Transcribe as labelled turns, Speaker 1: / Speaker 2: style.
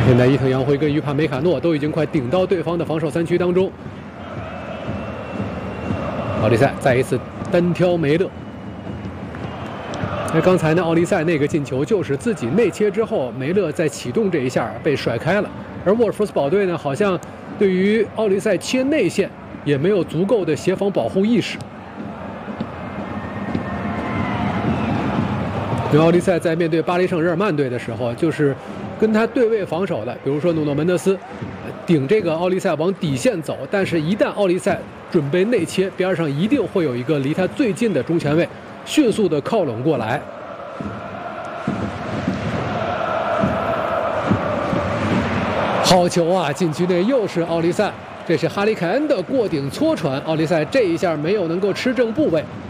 Speaker 1: 现在伊藤洋辉跟于帕梅卡诺都已经快顶到对方的防守3区当中。奥利赛再一次单挑梅勒。那刚才呢，奥利赛那个进球就是自己内切之后，梅勒在启动这一下被甩开了。而沃尔夫斯堡队呢，好像对于奥利赛切内线也没有足够的协防保护意识。因为奥利赛在面对巴黎圣日耳曼队的时候，就是跟他对位防守的，比如说努诺门德斯，顶这个奥利赛往底线走，但是一旦奥利赛准备内切，边上一定会有一个离他最近的中前卫迅速的靠拢过来。好球啊！禁区内又是奥利赛，这是哈里凯恩的过顶搓传，奥利赛这一下没有能够吃正部位。